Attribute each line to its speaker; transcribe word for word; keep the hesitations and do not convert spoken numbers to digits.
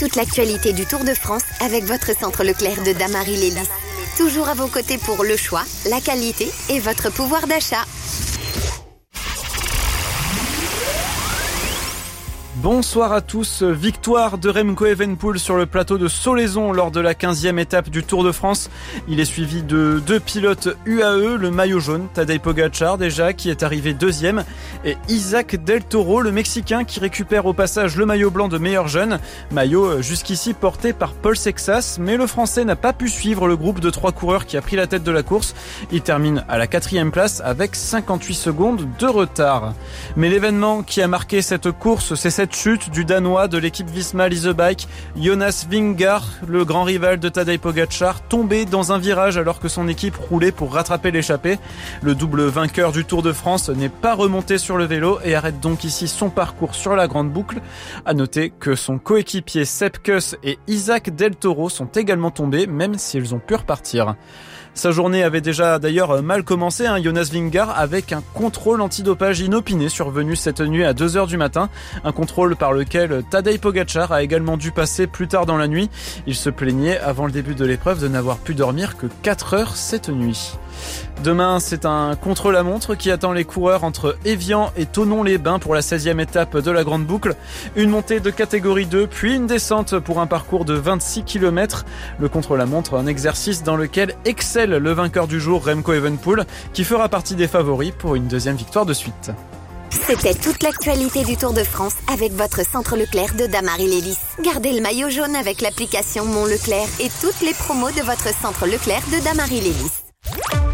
Speaker 1: toute l'actualité du Tour de France avec votre centre Leclerc de Damary-Lélis. Toujours à vos côtés pour le choix, la qualité et votre pouvoir d'achat.
Speaker 2: Bonsoir à tous, victoire de Remco Evenepoel sur le plateau de Solaizon lors de la quinzième étape du Tour de France. Il est suivi de deux pilotes U A E, le maillot jaune, Tadej Pogačar déjà qui est arrivé deuxième et Isaac Del Toro, le Mexicain qui récupère au passage le maillot blanc de meilleur jeune, maillot jusqu'ici porté par Paul Sexas, mais le Français n'a pas pu suivre le groupe de trois coureurs qui a pris la tête de la course. Il termine à la quatrième place avec cinquante-huit secondes de retard. Mais l'événement qui a marqué cette course, c'est cette chute du Danois de l'équipe Visma Lease Bike, Jonas Vingegaard, le grand rival de Tadej Pogačar, tombé dans un virage alors que son équipe roulait pour rattraper l'échappée. Le double vainqueur du Tour de France n'est pas remonté sur le vélo et arrête donc ici son parcours sur la grande boucle. À noter que son coéquipier Sepp Kuss et Isaac Del Toro sont également tombés, même s'ils ont pu repartir. Sa journée avait déjà d'ailleurs mal commencé, hein, Jonas Vingegaard, avec un contrôle antidopage inopiné survenu cette nuit à deux heures du matin. Un contrôle par lequel Tadej Pogačar a également dû passer plus tard dans la nuit. Il se plaignait avant le début de l'épreuve de n'avoir pu dormir que quatre heures cette nuit. Demain, c'est un contre-la-montre qui attend les coureurs entre Évian et Thonon-les-Bains pour la seizième étape de la grande boucle. Une montée de catégorie deux, puis une descente pour un parcours de vingt-six kilomètres. Le contre-la-montre, un exercice dans lequel excelle le vainqueur du jour, Remco Evenepoel, qui fera partie des favoris pour une deuxième victoire de suite.
Speaker 1: C'était toute l'actualité du Tour de France avec votre centre Leclerc de Damary-Lélis. Gardez le maillot jaune avec l'application Mon Leclerc et toutes les promos de votre centre Leclerc de Damary-Lélis.